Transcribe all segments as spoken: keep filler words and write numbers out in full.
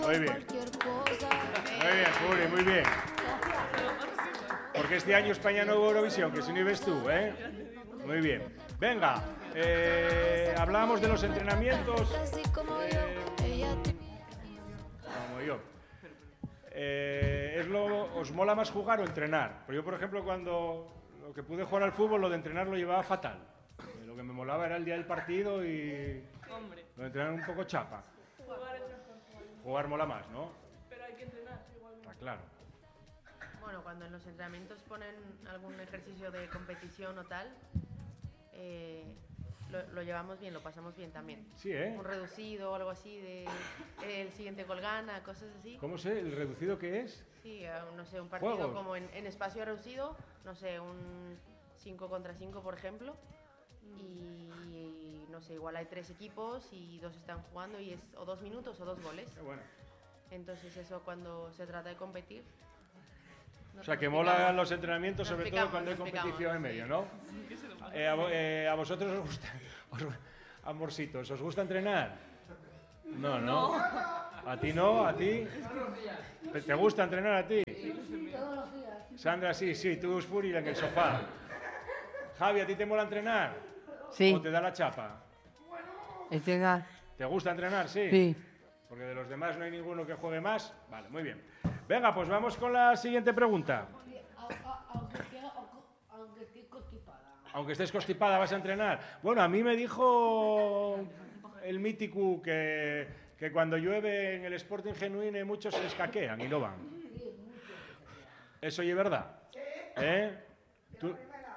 Muy bien. Muy bien, Furi, muy bien. Porque este año España no hubo Eurovisión, que si no ves tú, ¿eh? Muy bien. Venga, eh, hablábamos de los entrenamientos. Eh, como yo. Eh, es lo, ¿Os mola más jugar o entrenar? Pero yo, por ejemplo, cuando lo que pude jugar al fútbol, lo de entrenar lo llevaba fatal. Eh, lo que me molaba era el día del partido y Hombre. lo de entrenar un poco chapa. Jugar es mejor. Jugar mola más, ¿no? Pero hay que entrenar igualmente. Está claro. Bueno, cuando en los entrenamientos ponen algún ejercicio de competición o tal, eh, lo, lo llevamos bien, lo pasamos bien también. Sí, ¿eh? Un reducido o algo así, de el siguiente gol gana, cosas así. ¿Cómo sé? ¿El reducido qué es? Sí, eh, no sé, un partido Juegos. como en, en espacio reducido, no sé, un cinco contra cinco, por ejemplo, y, y no sé, igual hay tres equipos y dos están jugando y es o dos minutos o dos goles. Qué bueno. Entonces eso cuando se trata de competir. O sea, que nos mola picamos. los entrenamientos, Nos sobre picamos, todo cuando hay nos competición picamos, en medio, sí. ¿no? Eh, a, vo- eh, ¿A vosotros os gusta, os- amorcitos, os gusta entrenar? No, no. ¿A ti no? ¿A ti? ¿Te- ¿Te gusta entrenar a ti? Sandra, sí, sí, tú Furi en el sofá. Javi, ¿a ti te mola entrenar? Sí. ¿O te da la chapa? Entrenar. ¿Te gusta entrenar? Sí. Sí. Porque de los demás no hay ninguno que juegue más. Vale, muy bien. Venga, pues vamos con la siguiente pregunta. Aunque esté constipada. Aunque estés constipada, ¿vas a entrenar? Bueno, a mí me dijo el mítico que, que cuando llueve en el Sporting Genuine muchos se escaquean y no van. ¿Eso y es verdad? ¿Eh? ¿Tú?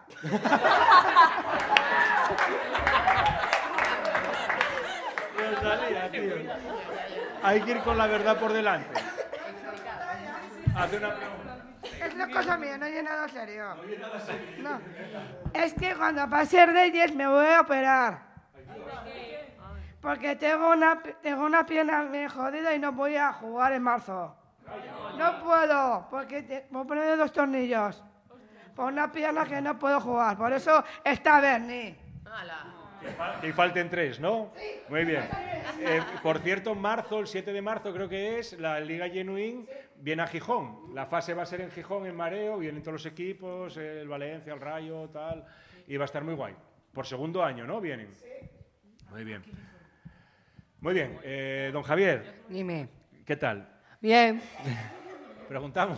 No salía, tío. Hay que ir con la verdad por delante. Hace una pregunta. Es una cosa mía, no hay nada serio. No. Es que cuando pase Reyes me voy a operar. Porque tengo una, tengo una pierna bien jodida y no voy a jugar en marzo. No puedo, porque te, voy a poner dos tornillos. Por una pierna que no puedo jugar. Por eso está Bernie. ¡Hala! Que falten tres, ¿no? Muy bien. Eh, por cierto, marzo, el siete de marzo creo que es, la Liga Genuine viene a Gijón. La fase va a ser en Gijón, en Mareo, vienen todos los equipos, el Valencia, el Rayo, tal, y va a estar muy guay. Por segundo año, ¿no? Vienen. Muy bien. Muy bien. Eh, don Javier, Dime. ¿qué tal? Bien. Preguntamos.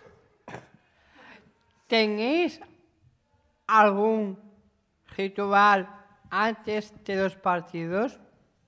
¿Tenéis algún ritual antes de los partidos?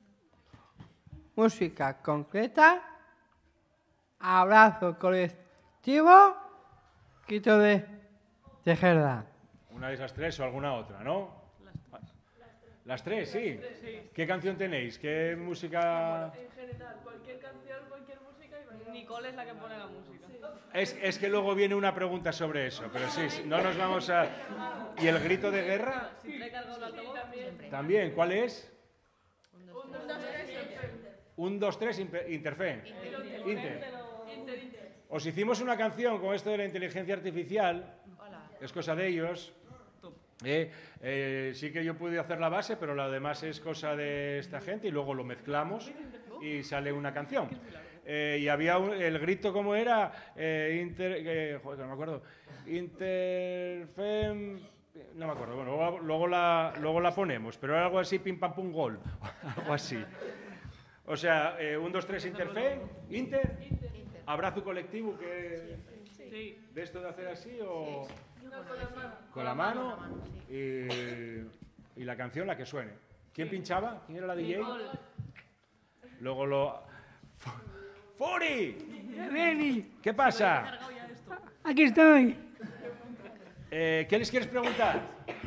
Música concreta, abrazo colectivo, quito de tejeda. Una de esas tres o alguna otra, ¿no? Las tres, sí. ¿Qué canción tenéis? ¿Qué música...? En general, cualquier canción, cualquier música y bailamos. Nicole es la que pone la música. Es, es que luego viene una pregunta sobre eso, pero sí, sí, no nos vamos a... ¿Y el grito de guerra? Si te he cargado el altavoz, también. También, ¿cuál es? Un, dos, tres, Inter. Un, dos, tres, impe- Interfe. Inter. Inter. Inter, Inter. Os hicimos una canción con esto de la inteligencia artificial, Hola. es cosa de ellos. Eh, eh, sí que yo pude hacer la base, pero lo demás es cosa de esta gente y luego lo mezclamos y sale una canción. Eh, y había un- el grito, ¿cómo era? Eh, inter, eh, joder, que no me acuerdo. Interfem... No me acuerdo. Bueno, luego, luego la, luego la ponemos, pero era algo así, pim pam pum gol. Algo así. O sea, eh, un, dos, tres, Interfem, Inter, abrazo colectivo, que Sí. ¿de esto de hacer así o...? No, con la mano. Con la mano Con la mano, sí. y, y la canción la que suene. ¿Quién pinchaba? ¿Quién era la D J? Nicole. Luego lo... ¡Furi! Bernie, ¿Qué pasa? Cargado ya esto. aquí estoy. Eh, ¿Qué les quieres preguntar?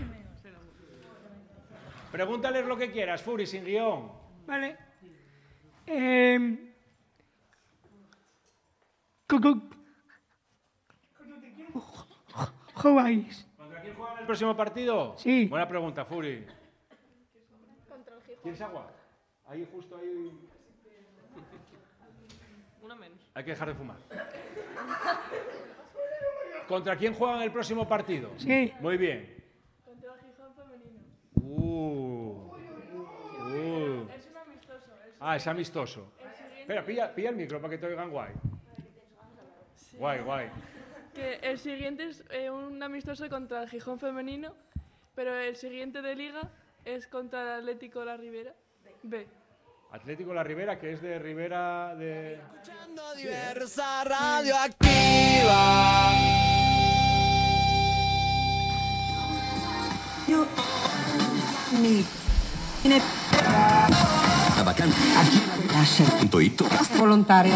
Pregúntales lo que quieras, Furi, sin guión. Vale. Eh, ¿Cómo jugáis? ¿Contra quién juegan el próximo partido? Sí. Buena pregunta, Furi. Contra el Gijón. ¿Quieres agua? Ahí justo ahí... Una menos. Hay que dejar de fumar. ¿Contra quién juegan el próximo partido? Sí. Muy bien. Contra el Gijón femenino. Uh, uh. Es un amistoso. Es Ah, es amistoso. el siguiente Espera, pilla, pilla el micro para que te oigan guay. Sí. Guay, guay. Que el siguiente es eh, un amistoso contra el Gijón femenino, pero el siguiente de Liga es contra el Atlético La Ribera B. Atlético La Ribera, que es de Ribera de... Escuchando diversa radioactiva. Yo mi tiene la vacante aquí lascia volontario